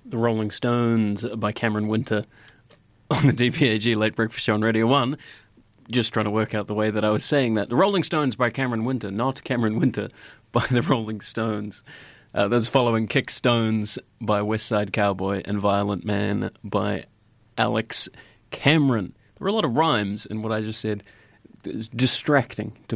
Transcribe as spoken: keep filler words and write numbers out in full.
The Rolling Stones by Cameron Winter on the D P A G Late Breakfast Show on Radio one. Just trying to work out the way that I was saying that. The Rolling Stones by Cameron Winter, not Cameron Winter by the Rolling Stones. Uh, those following Kick Stones by West Side Cowboy and Violent Man by Alex Cameron. There were a lot of rhymes in what I just said. It's distracting to